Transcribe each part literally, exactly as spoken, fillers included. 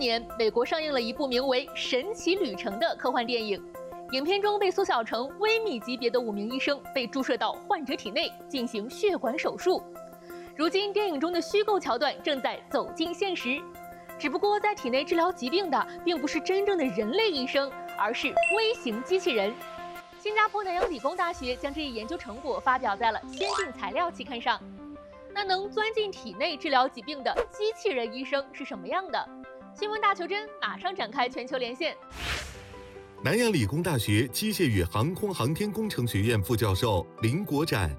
年，美国上映了一部名为《神奇旅程》的科幻电影。影片中被缩小成微米级别的五名医生被注射到患者体内进行血管手术。如今，电影中的虚构桥段正在走进现实，只不过在体内治疗疾病的并不是真正的人类医生，而是微型机器人。新加坡南洋理工大学将这一研究成果发表在了《先进材料》期刊上。那能钻进体内治疗疾病的机器人医生是什么样的？新闻大球针马上展开全球连线。 南洋理工大学机械与航空航天工程学院副教授林国展。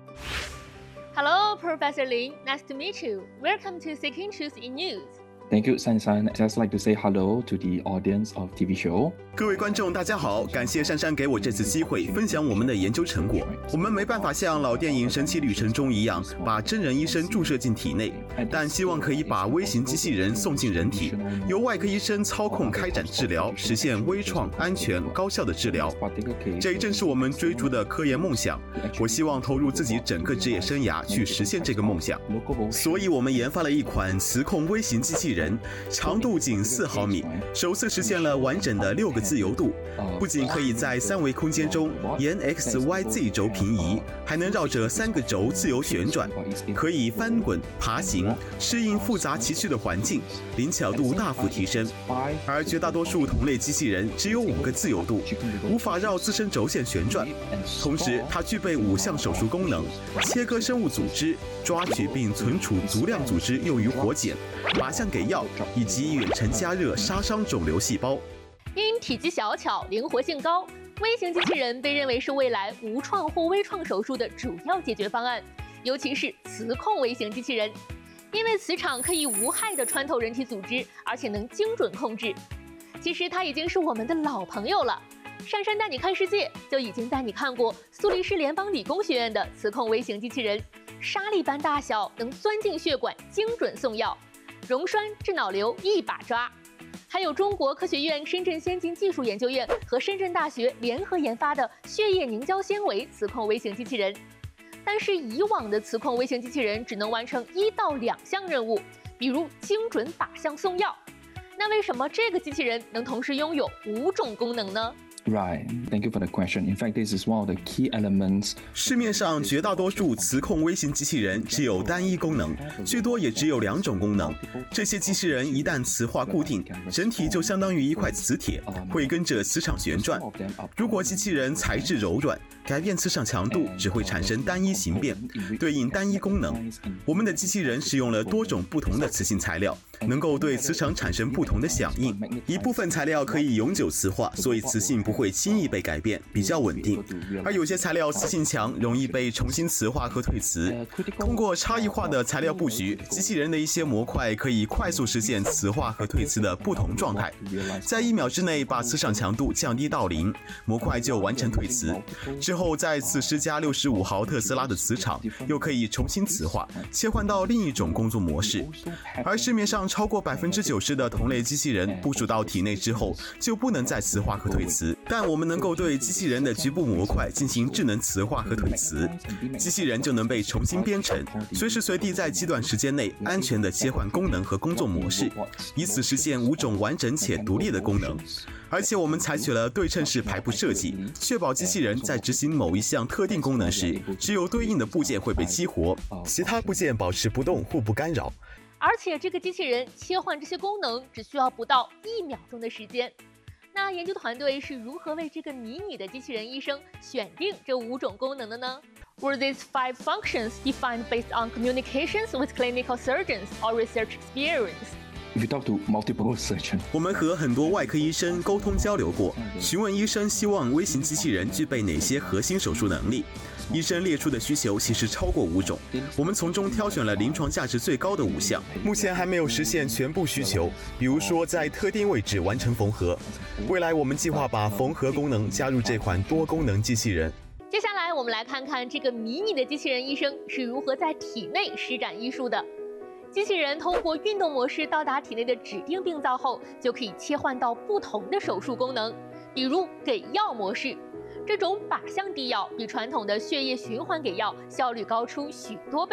Hello, Professor Lin. Nice to meet you. Welcome to Seeking Truth in News. Thank you, San San. I'd just like to say hello to the audience of T V show. 各位观众，大家好！感谢珊珊给我这次机会分享我们的研究成果。我们没办法像老电影《神奇旅程》中一样，把真人医生注射进体内，但希望可以把微型机器人送进人体，由外科医生操控开展治疗，实现微创、安全、高效的治疗。这正是我们追逐的科研梦想。我希望投入自己整个职业生涯去实现这个梦想，所以我们研发了一款磁控微型机器人，长度仅四毫米，首次实现了完整的六个自由度，不仅可以在三维空间中沿 X Y Z 轴平移，还能绕着三个轴自由旋转，可以翻滚、爬行，适应复杂崎岖的环境，灵巧度大幅提升。而绝大多数同类机器人只有五个自由度，无法绕自身轴线旋转。同时，它具备五项手术功能：切割生物组织、抓取并存储足量组织用于活检、靶向给药，以及远程加热杀伤肿瘤细胞。 因体积小巧、灵活性高，微型机器人被认为是未来无创或微创手术的主要解决方案，尤其是磁控微型机器人，因为磁场可以无害地穿透人体组织，而且能精准控制。其实它已经是我们的老朋友了。珊珊带你看世界就已经带你看过苏黎世联邦理工学院的磁控微型机器人，沙粒般大小，能钻进血管，精准送药，溶栓治脑瘤一把抓。还有中国科学院深圳先进技术研究院和深圳大学联合研发的血液凝胶纤维磁控微型机器人。但是以往的磁控微型机器人只能完成一到两项任务，比如精准靶向送药。那为什么这个机器人能同时拥有五种功能呢 ？Right, thank you for the question. In fact, this is one of the key elements. 市面上绝大多数磁控微型机器人只有单一功能，最多也只有两种功能。这些机器人一旦磁化固定，整体就相当于一块磁铁，会跟着磁场旋转。如果机器人材质柔软，改变磁场强度只会产生单一形变，对应单一功能。我们的机器人使用了多种不同的磁性材料，能够对磁场产生不同的响应。一部分材料可以永久磁化，所以磁性不会轻易被改变，比较稳定。而有些材料磁性强，容易被重新磁化和退磁。通过差异化的材料布局，机器人的一些模块可以快速实现磁化和退磁的不同状态，在一秒之内把磁场强度降低到零，模块就完成退磁。之后再次施加六十五毫特斯拉的磁场，又可以重新磁化，切换到另一种工作模式。而市面上超过百分之九十的同类机器人部署到体内之后，就不能再磁化和退磁。但我们能够对机器人的局部模块进行智能磁化和退磁，机器人就能被重新编程，随时随地在极短时间内安全地切换功能和工作模式，以此实现五种完整且独立的功能。而且我们采取了对称式排布设计，确保机器人在执行某一项特定功能时，只有对应的部件会被激活，其他部件保持不动，互不干扰。 而且这个机器人切换这些功能只需要不到一秒钟的时间。那研究团队是如何为这个迷你的机器人医生选定这五种功能的呢？ Were these five functions defined based on communications with clinical surgeons or research experience? If you talk to multiple surgeons, 我们和很多外科医生沟通交流过，询问医生希望微型机器人具备哪些核心手术能力。医生列出的需求其实超过五种，我们从中挑选了临床价值最高的五项，目前还没有实现全部需求，比如说在特定位置完成缝合。未来我们计划把缝合功能加入这款多功能机器人。 接下来我们来看看这个迷你的机器人医生是如何在体内施展医术的。机器人通过运动模式到达体内的指定病灶后，就可以切换到不同的手术功能，比如给药模式。这种靶向滴药比传统的血液循环给药效率高出许多倍。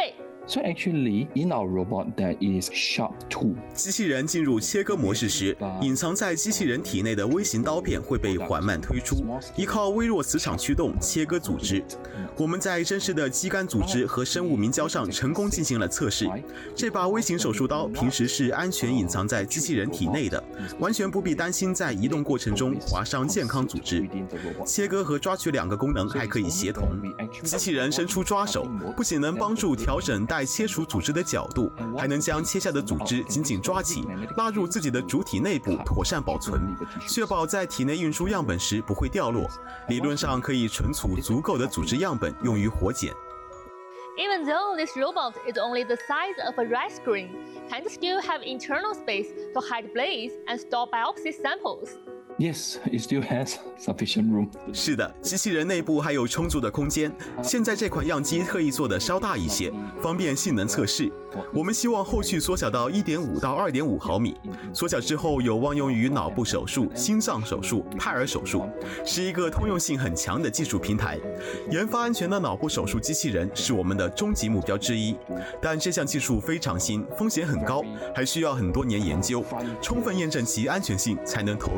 So actually, in our robot, there is sharp tool. 机器人进入切割模式时，隐藏在机器人体内的微型刀片会被缓慢推出，依靠微弱磁场驱动切割组织。我们在真实的肌酐组织和生物明胶上成功进行了测试。这把微型手术刀平时是安全隐藏在机器人体内的，完全不必担心在移动过程中划伤健康组织。切割和抓取两个功能还可以协同。机器人伸出抓手，不仅能帮助调整待切除组织的角度，还能将切下的组织紧紧抓起，拉入自己的主体内部妥善保存，确保在体内运输样本时不会掉落。理论上可以存储足够的组织样本用于活检。 Even though this robot is only the size of a rice grain, can it still have internal space to hide blades and store biopsy samples? Yes, it still has sufficient room. 是的，机器人内部还有充足的空间。现在这款样机特意做得稍大一些，方便性能测试。我们希望后续缩小到 一点五到二点五毫米，缩小之后有望用于脑部手术、心脏手术、派尔手术，是一个通用性很强的技术平台。研发安全的脑部手术机器人是我们的终极目标之一，但这项技术非常新，风险很高，还需要很多年研究，充分验证其安全性才能投